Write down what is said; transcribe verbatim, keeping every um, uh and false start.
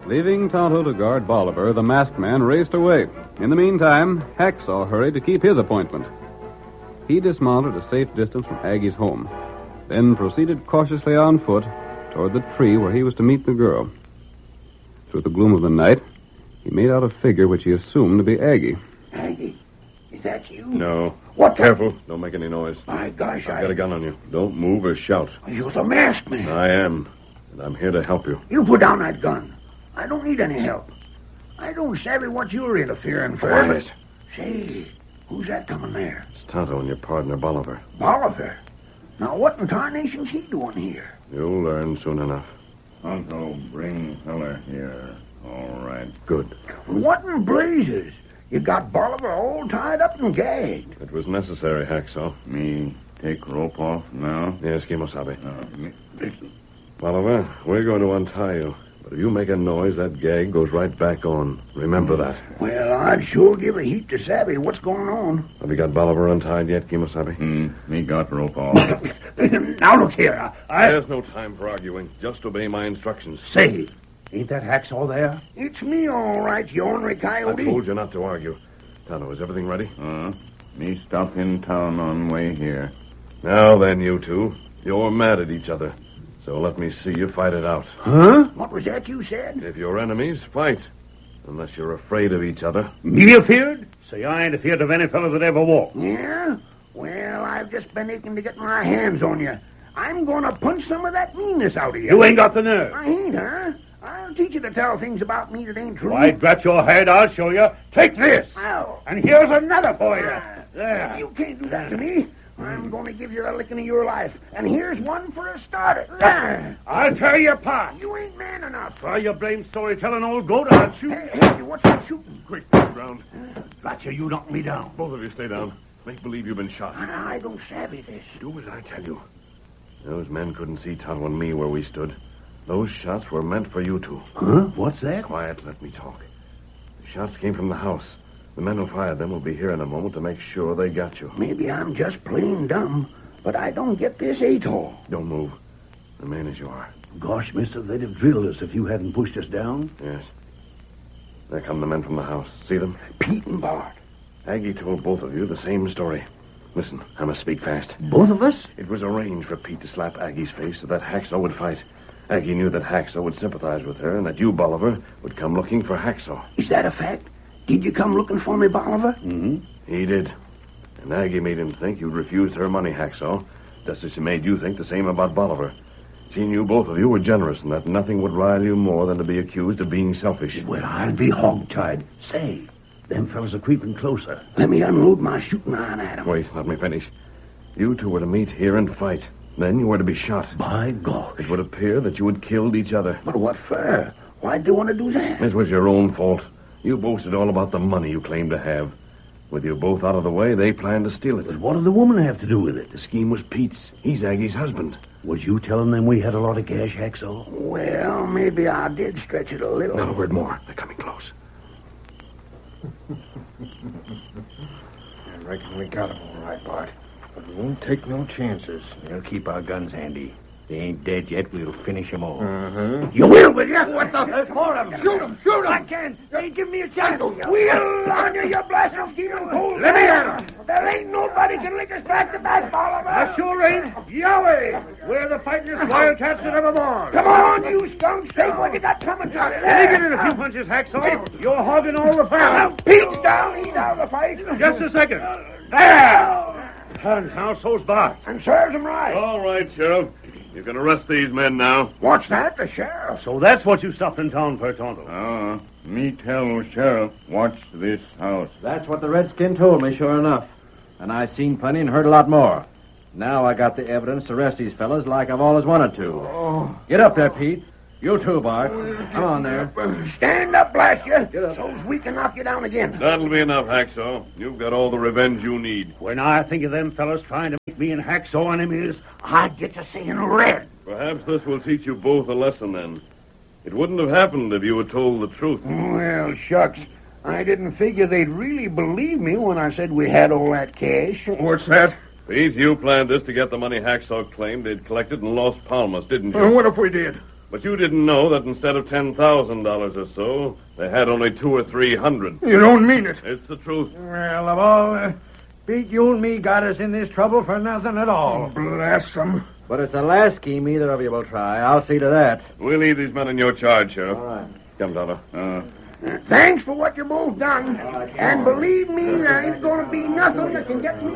Leaving Tonto to guard Bolivar, the masked man raced away. In the meantime, Hacksaw hurried to keep his appointment. He dismounted a safe distance from Aggie's home, then proceeded cautiously on foot toward the tree where he was to meet the girl. Through the gloom of the night, he made out a figure which he assumed to be Aggie. Aggie, is that you? No. What? Careful. The... Don't make any noise. My gosh, I've I... got a gun on you. Don't move or shout. You're the masked man. I am. And I'm here to help you. You put down that gun. I don't need any help. I don't savvy what you're interfering for. Quiet. But... Say, who's that coming there? It's Tonto and your partner, Bolivar. Bolivar? Now, what in tarnation's he doing here? You'll learn soon enough. Tonto, bring feller here. All right. Good. What in blazes? You got Bolivar all tied up and gagged. It was necessary, Hacksaw. Me take rope off now? Yes, Kimosabe. Uh, me, listen. Bolivar, we're going to untie you. But if you make a noise, that gag goes right back on. Remember that. Well, I'd sure give a heap to savvy what's going on. Have you got Bolivar untied yet, Kimosabe? Hmm, me got rope off. Now, look here. I... There's no time for arguing. Just obey my instructions. Say, ain't that Hacksaw there? It's me, all right, you ornery coyote. I told you not to argue. Tonto, is everything ready? Uh, me stop in town on way here. Now then, you two. You're mad at each other. So let me see you fight it out. Huh? What was that you said? If you're enemies, fight. Unless you're afraid of each other. Me afeard? Say, I ain't afeard of any fellow that ever walked. Yeah? Well, I've just been aching to get my hands on you. I'm going to punch some of that meanness out of you. You ain't got the nerve. I ain't, huh? I'll teach you to tell things about me that ain't true. Why, drat your head, I'll show you. Take this. Ow. And here's another for you. Ah, There. You can't do that to me. I'm going to give you a licking of your life. And here's one for a starter. Ah. I'll tear you apart. You ain't man enough. Try your blame storytelling old goat, I'll shoot. Hey, hey, what's that shooting? Quick, turn around. Drat you, you knocked me down. Both of you stay down. Make believe you've been shot. I, I don't savvy this. Do as I tell you. Those men couldn't see Tonto and me where we stood. Those shots were meant for you two. Huh? What's that? Quiet, let me talk. The shots came from the house. The men who fired them will be here in a moment to make sure they got you. Maybe I'm just plain dumb, but I don't get this atoll. Don't move. Remain as you are. Gosh, mister, they'd have drilled us if you hadn't pushed us down. Yes. There come the men from the house. See them? Pete and Bart. Aggie told both of you the same story. Listen, I must speak fast. Both of us? It was arranged for Pete to slap Aggie's face so that Hacksaw would fight. Aggie knew that Hacksaw would sympathize with her and that you, Bolivar, would come looking for Hacksaw. Is that a fact? Did you come looking for me, Bolivar? Mm-hmm. He did. And Aggie made him think you'd refused her money, Hacksaw, just as she made you think the same about Bolivar. She knew both of you were generous and that nothing would rile you more than to be accused of being selfish. Well, I'll be hog-tied. Say, them fellas are creeping closer. Let me unload my shooting iron at 'em. Wait, let me finish. You two were to meet here and fight. Then you were to be shot. By gosh. It would appear that you had killed each other. But what for? Why'd they want to do that? It was your own fault. You boasted all about the money you claimed to have. With you both out of the way, they planned to steal it. But what did the woman have to do with it? The scheme was Pete's. He's Aggie's husband. Was you telling them we had a lot of cash, Hacksaw? Well, maybe I did stretch it a little. Not a word more. They're coming close. I reckon we got 'em all right, Bart. But we won't take no chances. We'll keep our guns handy. They ain't dead yet. We'll finish 'em all. Uh-huh. You will, will you? What the? For 'em. Shoot 'em, shoot 'em. I can't. They ain't giving me a chance. We'll on you, you blasted scheming fool. Let me at 'em. There ain't nobody can lick us back to back, Bolivar. I sure ain't. Yowie! We're the fightingest wildcats that ever born. Come on, you skunks. Take what you got coming to you. Let me get in a few punches, Hacksaw. You're hogging all the fire. Pete's down. He's out of the fight. Just a second. There! And now so's Bart. And serves him right. All right, Sheriff. You can arrest these men now. What's that? The sheriff. So that's what you stopped in town for, Tonto. Ah, me tell sheriff, watch this house. That's what the redskin told me, sure enough. And I seen plenty and heard a lot more. Now I got the evidence to arrest these fellas like I've always wanted to. Oh. Get up there, Pete. You too, Bart. Come on there. Stand up, blast you. So's we can knock you down again. That'll be enough, Hacksaw. You've got all the revenge you need. When I think of them fellas trying to make me and Hacksaw enemies, I get to seeing red. Perhaps this will teach you both a lesson, then. It wouldn't have happened if you had told the truth. Well, shucks. I didn't figure they'd really believe me when I said we had all that cash. What's that? Pete, you planned this to get the money Hacksaw claimed they'd collected in Los Palmas, didn't you? Uh, what if we did? But you didn't know that instead of ten thousand dollars or so, they had only two or three hundred. You don't mean it. It's the truth. Well, of all... Uh, Pete, you and me got us in this trouble for nothing at all. Blast them. But it's the last scheme either of you will try. I'll see to that. We'll leave these men in your charge, Sheriff. All right. Come, Dollar. Uh, Thanks for what you both done. And believe me, there ain't going to be nothing that can get me